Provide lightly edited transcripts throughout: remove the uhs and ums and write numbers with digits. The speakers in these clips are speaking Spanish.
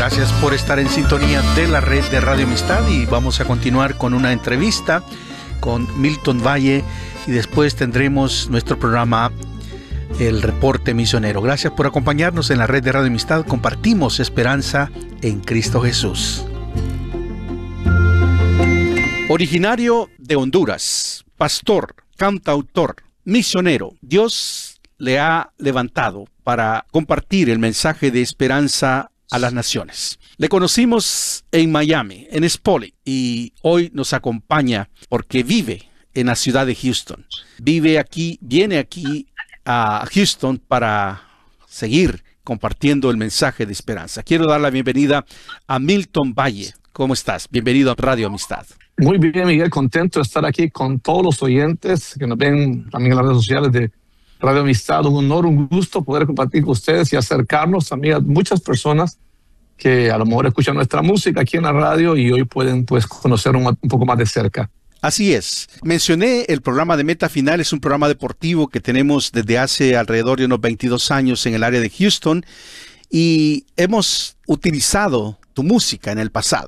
Gracias por estar en sintonía de la red de Radio Amistad y vamos a continuar con una entrevista con Milton Valle y después tendremos nuestro programa El Reporte Misionero. Gracias por acompañarnos en la red de Radio Amistad. Compartimos esperanza en Cristo Jesús. Originario de Honduras, pastor, cantautor, misionero, Dios le ha levantado para compartir el mensaje de esperanza a las naciones. Le conocimos en Miami, en Spoli, y hoy nos acompaña porque vive en la ciudad de Houston. Vive aquí, viene aquí a Houston para seguir compartiendo el mensaje de esperanza. Quiero dar la bienvenida a Milton Valle. ¿Cómo estás? Bienvenido a Radio Amistad. Muy bien, Miguel, contento de estar aquí con todos los oyentes que nos ven también en las redes sociales de Radio Amistad. Un honor, un gusto poder compartir con ustedes y acercarnos también a muchas personas que a lo mejor escuchan nuestra música aquí en la radio y hoy pueden pues conocer un poco más de cerca. Así es. Mencioné el programa de Meta Final, es un programa deportivo que tenemos desde hace alrededor de unos 22 años en el área de Houston y hemos utilizado tu música en el pasado.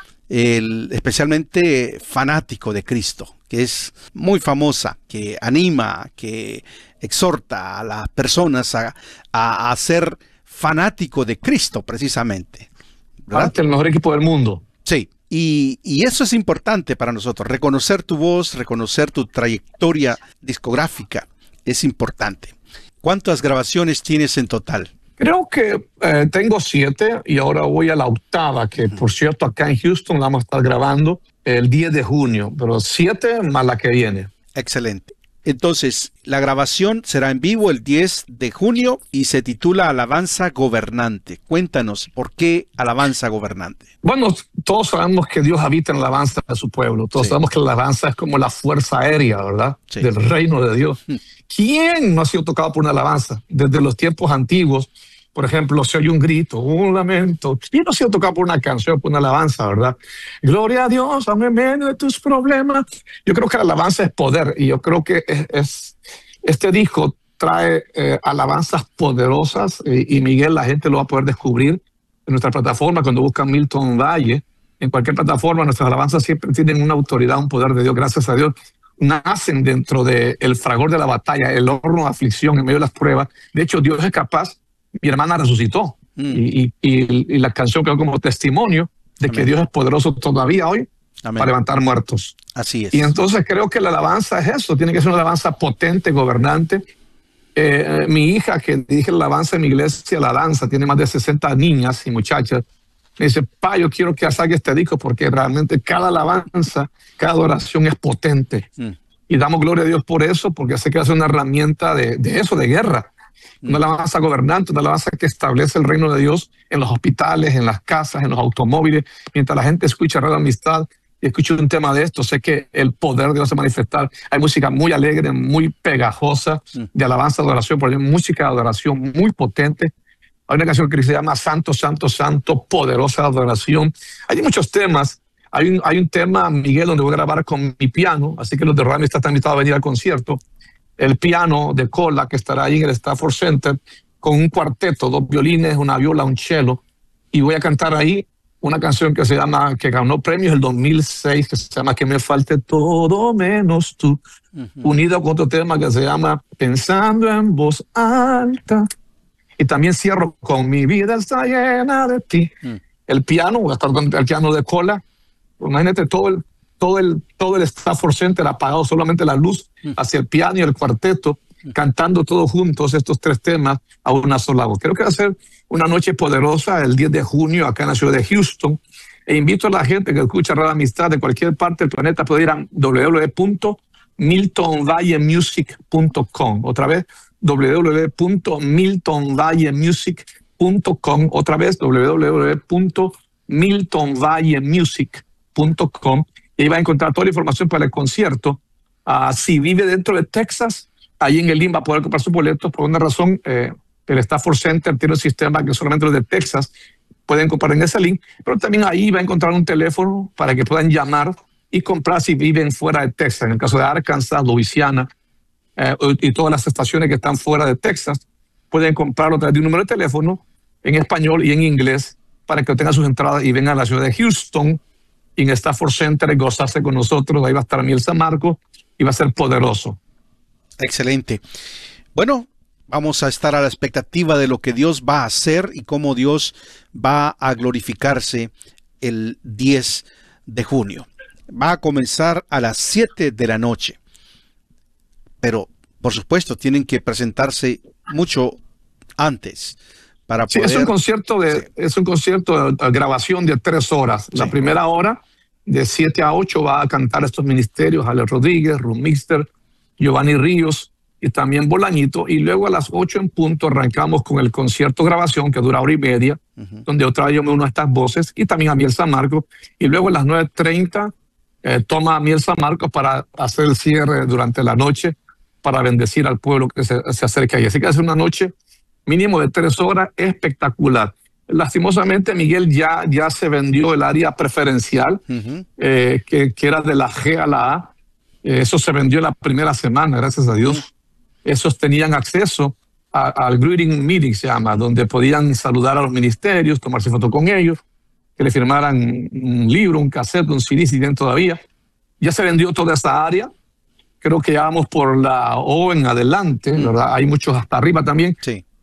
Especialmente Fanático de Cristo, que es muy famosa, que anima, que exhorta a las personas a ser fanático de Cristo precisamente, ¿verdad? El mejor equipo del mundo. Sí, y eso es importante para nosotros, reconocer tu voz, reconocer tu trayectoria discográfica, es importante. ¿Cuántas grabaciones tienes en total? Creo que tengo 7 y ahora voy a la 8ª, que por cierto acá en Houston la vamos a estar grabando el 10 de junio, pero 7 más la que viene. Excelente. Entonces, la grabación será en vivo el 10 de junio y se titula Alabanza Gobernante. Cuéntanos, ¿por qué Alabanza Gobernante? Bueno, todos sabemos que Dios habita en la alabanza de su pueblo. Todos sabemos que la alabanza es como la fuerza aérea, ¿verdad? Sí. Del reino de Dios. ¿Quién no ha sido tocado por una alabanza? Desde los tiempos antiguos, por ejemplo, se oye un grito, un lamento. ¿Quién no ha sido tocado por una canción, por una alabanza, verdad? Gloria a Dios, dame medio de tus problemas. Yo creo que la alabanza es poder y yo creo que este disco trae alabanzas poderosas y Miguel, la gente lo va a poder descubrir en nuestra plataforma cuando buscan Milton Valle. En cualquier plataforma, nuestras alabanzas siempre tienen una autoridad, un poder de Dios, gracias a Dios. Nacen dentro del fragor de la batalla, el horno de aflicción en medio de las pruebas. De hecho, Dios es capaz. Mi hermana resucitó y la canción quedó como testimonio de que Dios es poderoso todavía hoy para levantar muertos. Así es. Y entonces creo que la alabanza es eso, tiene que ser una alabanza potente, gobernante. Mi hija, que dirige la alabanza en mi iglesia, la danza, tiene más de 60 niñas y muchachas. Me dice, pa, yo quiero que salga este disco porque realmente cada alabanza, cada adoración es potente. Y damos gloria a Dios por eso, porque sé que es una herramienta de eso, de guerra. Una alabanza gobernante, una alabanza que establece el reino de Dios en los hospitales, en las casas, en los automóviles. Mientras la gente escucha Radio Amistad y escucha un tema de esto, sé que el poder de Dios se va a manifestar. Hay música muy alegre, muy pegajosa, de alabanza, adoración, pero hay música de adoración muy potente. Hay una canción que se llama Santo, Santo, Santo, poderosa adoración. Hay muchos temas. Hay un tema, Miguel, donde voy a grabar con mi piano, así que los de Radio Amistad están invitados a venir al concierto. El piano de cola que estará ahí en el Stafford Center con un cuarteto, 2 violines, una viola, un cello, y voy a cantar ahí una canción que se llama, que ganó premios el 2006, que se llama Que me falte todo menos tú, unido con otro tema que se llama Pensando en voz alta, y también cierro con Mi vida está llena de ti. El piano, voy a estar con el piano de cola, imagínate todo el Stafford Center apagado, solamente la luz hacia el piano y el cuarteto, cantando todos juntos estos 3 temas a una sola voz. Creo que va a ser una noche poderosa el 10 de junio acá en la ciudad de Houston. E invito a la gente que escucha Radio Amistad de cualquier parte del planeta a poder ir a www.miltonvallemusic.com. Otra vez, www.miltonvallemusic.com. Otra vez, www.miltonvallemusic.com. Y ahí va a encontrar toda la información para el concierto. Si vive dentro de Texas, ahí en el link va a poder comprar sus boletos. Por una razón, el Stafford Center tiene un sistema que solamente los de Texas pueden comprar en ese link, pero también ahí va a encontrar un teléfono para que puedan llamar y comprar si viven fuera de Texas. En el caso de Arkansas, Louisiana y todas las estaciones que están fuera de Texas, pueden comprarlo a través de un número de teléfono en español y en inglés. para que obtengan sus entradas y vengan a la ciudad de Houston y en Stafford Center gozarse con nosotros. Ahí va a estar Miel San Marcos y va a ser poderoso. Excelente. Bueno, vamos a estar a la expectativa de lo que Dios va a hacer y cómo Dios va a glorificarse el 10 de junio. Va a comenzar a las 7 de la noche. Pero, por supuesto, tienen que presentarse mucho antes para poder... Es un concierto de grabación de 3 horas. Sí. La primera hora, de 7 a 8, va a cantar estos ministerios: Alex Rodríguez, Ruth Mixter, Giovanni Ríos y también Bolañito. Y luego a las 8 en punto arrancamos con el concierto grabación, que dura 1:30, donde otra vez yo me uno a estas voces, y también a Miel San Marcos. Y luego a las 9:30 toma a Miel San Marcos para hacer el cierre durante la noche, para bendecir al pueblo que se acerca ahí. Así que es una noche mínimo de 3 horas espectacular. Lastimosamente, Miguel, ya se vendió el área preferencial, que era de la G a la A. Eso se vendió la primera semana, gracias a Dios. Esos tenían acceso al greeting meeting, se llama, donde podían saludar a los ministerios, tomarse foto con ellos, que le firmaran un libro, un cassette, un CD, si tienen todavía. Ya se vendió toda esa área. Creo que ya vamos por la O en adelante, ¿verdad? Hay muchos hasta arriba también. Sí.